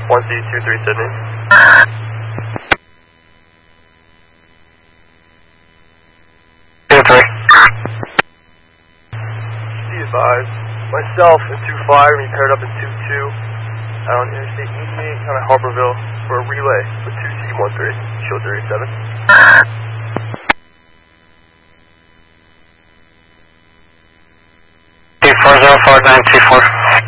1C23 Sydney. Be advised, myself and 2-5 are going to be paired up in 2-2 on Interstate 88 on Harborville for a relay with 2C13, show 37. 404924.